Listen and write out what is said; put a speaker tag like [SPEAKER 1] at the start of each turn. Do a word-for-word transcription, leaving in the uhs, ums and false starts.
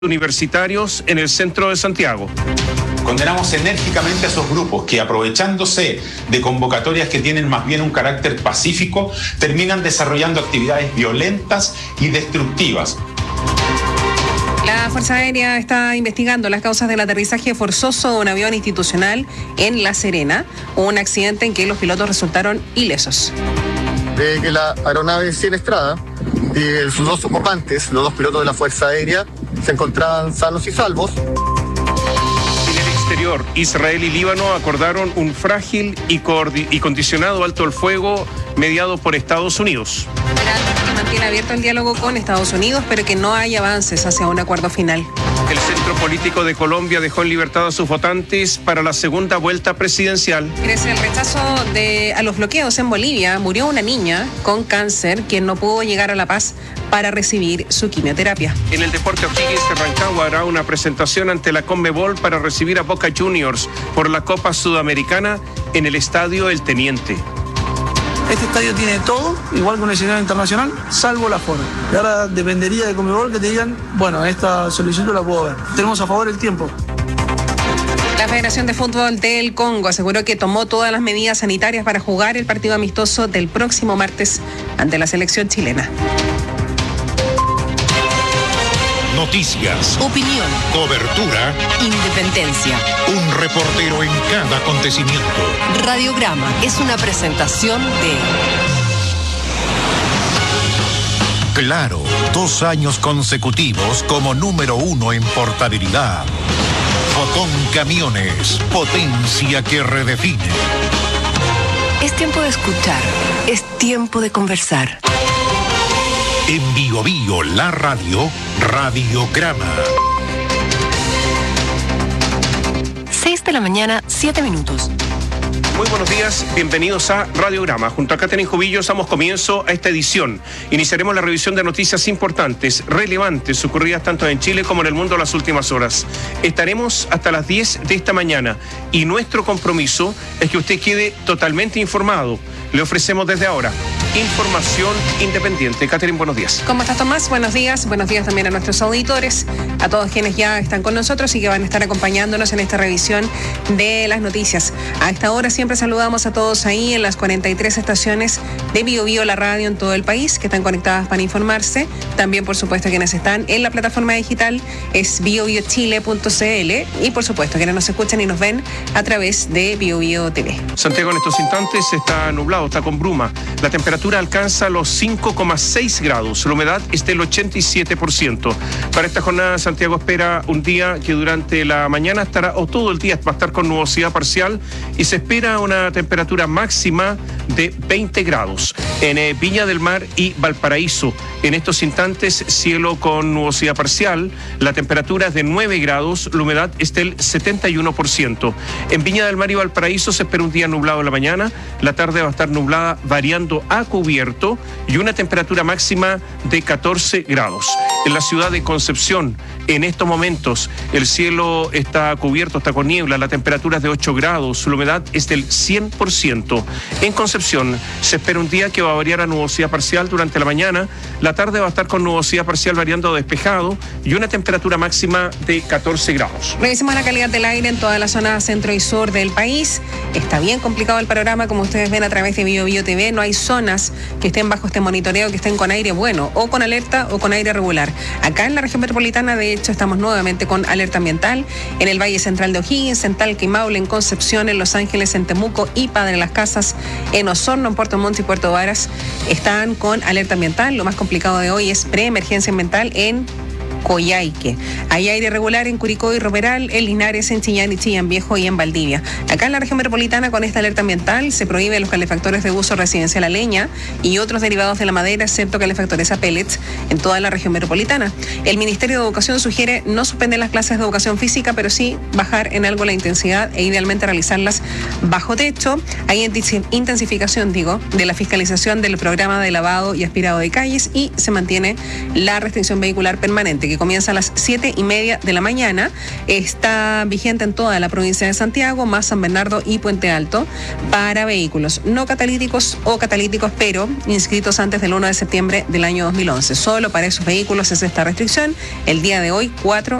[SPEAKER 1] universitarios en el centro de Santiago.
[SPEAKER 2] Condenamos enérgicamente a esos grupos que, aprovechándose de convocatorias que tienen más bien un carácter pacífico, terminan desarrollando actividades violentas y destructivas.
[SPEAKER 3] La Fuerza Aérea está investigando las causas del aterrizaje forzoso de un avión institucional en La Serena, un accidente en que los pilotos resultaron ilesos.
[SPEAKER 4] De que la aeronave Cinestrada y sus dos ocupantes, los dos pilotos de la Fuerza Aérea, se encontraban sanos y salvos.
[SPEAKER 1] En el exterior, Israel y Líbano acordaron un frágil y, coordi- y condicionado alto el fuego mediado por Estados Unidos.
[SPEAKER 3] Que mantiene abierto el diálogo con Estados Unidos, pero que no hay avances hacia un acuerdo final.
[SPEAKER 1] El Centro Político de Colombia dejó en libertad a sus votantes para la segunda vuelta presidencial.
[SPEAKER 3] Gracias al rechazo de, a los bloqueos en Bolivia, murió una niña con cáncer quien no pudo llegar a La Paz para recibir su quimioterapia.
[SPEAKER 1] En el Deporte O'Higgins de Rancagua hará una presentación ante la Conmebol para recibir a Boca Juniors por la Copa Sudamericana en el Estadio El Teniente.
[SPEAKER 5] Este estadio tiene todo, igual que un escenario internacional, salvo la forma. Y ahora dependería de Conmebol que te digan, bueno, esta solicitud la puedo ver. Tenemos a favor el tiempo.
[SPEAKER 3] La Federación de Fútbol del Congo aseguró que tomó todas las medidas sanitarias para jugar el partido amistoso del próximo martes ante la selección chilena.
[SPEAKER 6] Noticias,
[SPEAKER 7] opinión,
[SPEAKER 6] cobertura,
[SPEAKER 7] independencia.
[SPEAKER 6] Un reportero en cada acontecimiento.
[SPEAKER 7] Radiograma es una presentación de
[SPEAKER 6] Claro, dos años consecutivos como número uno en portabilidad. Fotón Camiones, potencia que redefine.
[SPEAKER 7] Es tiempo de escuchar, es tiempo de conversar.
[SPEAKER 6] En Bio Bio, la radio, Radiograma.
[SPEAKER 7] seis de la mañana, siete minutos.
[SPEAKER 1] Muy buenos días, bienvenidos a Radiograma. Junto a Catherine Jubillos damos comienzo a esta edición. Iniciaremos la revisión de noticias importantes, relevantes, ocurridas tanto en Chile como en el mundo en las últimas horas. Estaremos hasta las diez de esta mañana y nuestro compromiso es que usted quede totalmente informado. Le ofrecemos desde ahora información independiente. Catherine, buenos días.
[SPEAKER 3] ¿Cómo estás, Tomás? Buenos días. Buenos días también a nuestros auditores, a todos quienes ya están con nosotros y que van a estar acompañándonos en esta revisión de las noticias. A esta hora siempre saludamos a todos ahí en las cuarenta y tres estaciones de Bio Bio, la radio en todo el país, que están conectadas para informarse. También, por supuesto, quienes están en la plataforma digital es bio bio chile punto c l y, por supuesto, quienes nos escuchan y nos ven a través de Bio Bio T V.
[SPEAKER 1] Santiago en estos instantes está nublado, está con bruma. La temperatura alcanza los cinco coma seis grados. La humedad es del ochenta y siete por ciento. Para esta jornada, Santiago espera un día que durante la mañana estará, o todo el día va a estar con nubosidad parcial, y se espera una temperatura máxima de veinte grados. En eh, Viña del Mar y Valparaíso, en estos instantes, cielo con nubosidad parcial. La temperatura es de nueve grados. La humedad es del setenta y uno por ciento. En Viña del Mar y Valparaíso se espera un día nublado en la mañana. La tarde va a estar nublada variando a cubierto y una temperatura máxima de catorce grados. En la ciudad de Concepción, en estos momentos, el cielo está cubierto, está con niebla, la temperatura es de ocho grados, la humedad es del cien por ciento. En Concepción se espera un día que va a variar a nubosidad parcial durante la mañana. La tarde va a estar con nubosidad parcial variando a despejado y una temperatura máxima de catorce grados.
[SPEAKER 3] Revisemos la calidad del aire en toda la zona centro y sur del país. Está bien complicado el panorama, como ustedes ven a través de Bio Bio T V. No hay zonas que estén bajo este monitoreo, que estén con aire bueno, o con alerta o con aire regular. Acá en la región metropolitana, de hecho, estamos nuevamente con alerta ambiental en el Valle Central de O'Higgins, en Talca y Maule, en Concepción, en Los Ángeles, en Temuco y Padre Las Casas, en Osorno, en Puerto Montt y Puerto Varas, están con alerta ambiental. Lo más complicado de hoy es preemergencia ambiental en Coyhaique. Hay aire regular en Curicó y Romeral, en Linares, en Chillán y Chillán Viejo y en Valdivia. Acá en la región metropolitana, con esta alerta ambiental, se prohíbe los calefactores de uso residencial a leña y otros derivados de la madera, excepto calefactores a pellets, en toda la región metropolitana. El Ministerio de Educación sugiere no suspender las clases de educación física, pero sí bajar en algo la intensidad e idealmente realizarlas bajo techo. Hay intensificación, digo, de la fiscalización del programa de lavado y aspirado de calles y se mantiene la restricción vehicular permanente, que comienza a las siete y media de la mañana. Está vigente en toda la provincia de Santiago, más San Bernardo y Puente Alto, para vehículos no catalíticos o catalíticos, pero inscritos antes del uno de septiembre del año dos mil once. Solo para esos vehículos es esta restricción. El día de hoy, cuatro